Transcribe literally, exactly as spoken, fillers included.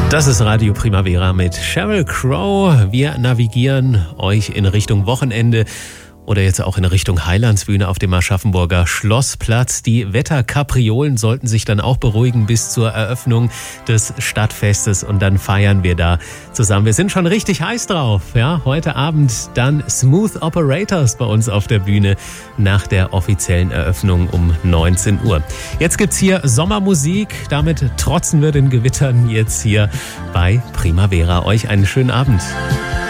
Das ist Radio Primavera mit Sheryl Crow. Wir navigieren euch in Richtung Wochenende oder jetzt auch in Richtung Heilandsbühne auf dem Aschaffenburger Schlossplatz. Die Wetterkapriolen sollten sich dann auch beruhigen bis zur Eröffnung des Stadtfestes und dann feiern wir da zusammen. Wir sind schon richtig heiß drauf. Ja, heute Abend dann Smooth Operators bei uns auf der Bühne nach der offiziellen Eröffnung um neunzehn Uhr. Jetzt gibt's hier Sommermusik. Damit trotzen wir den Gewittern jetzt hier bei Primavera. Euch einen schönen Abend.